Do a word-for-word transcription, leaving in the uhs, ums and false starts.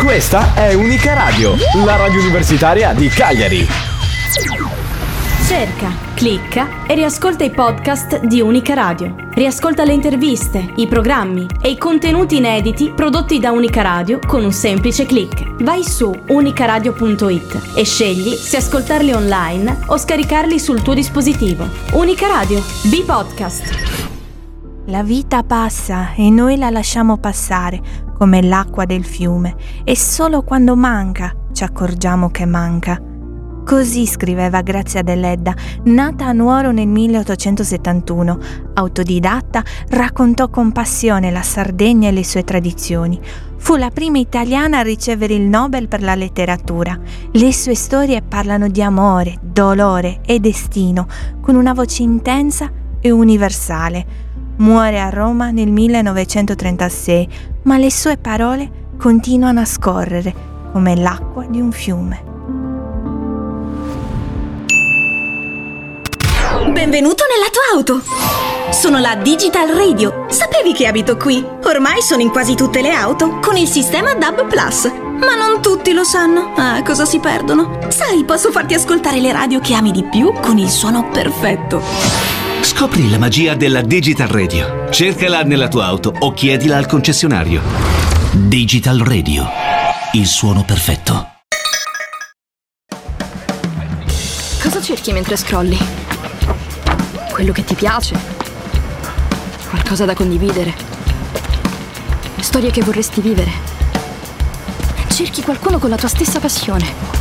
Questa è Unica Radio, la radio universitaria di Cagliari. Cerca, clicca e riascolta i podcast di Unica Radio. Riascolta le interviste, i programmi e i contenuti inediti prodotti da Unica Radio con un semplice click. Vai su unicaradio punto it e scegli se ascoltarli online o scaricarli sul tuo dispositivo. Unica Radio, B-Podcast. La vita passa e noi la lasciamo passare come l'acqua del fiume e solo quando manca ci accorgiamo che manca. Così scriveva Grazia Deledda, nata a Nuoro nel milleottocentosettantuno. Autodidatta, raccontò con passione la Sardegna e le sue tradizioni. Fu la prima italiana a ricevere il Nobel per la letteratura. Le sue storie parlano di amore, dolore e destino, con una voce intensa e universale. Muore a Roma nel millenovecentotrentasei, ma le sue parole continuano a scorrere come l'acqua di un fiume. Benvenuto nella tua auto! Sono la Digital Radio. Sapevi che abito qui? Ormai sono in quasi tutte le auto con il sistema D A B Plus. Ma non tutti lo sanno. Ah, cosa si perdono? Sai, posso farti ascoltare le radio che ami di più con il suono perfetto. Scopri la magia della Digital Radio. Cercala nella tua auto o chiedila al concessionario. Digital Radio. Il suono perfetto. Cosa cerchi mentre scrolli? Quello che ti piace? Qualcosa da condividere? Storie che vorresti vivere? Cerchi qualcuno con la tua stessa passione?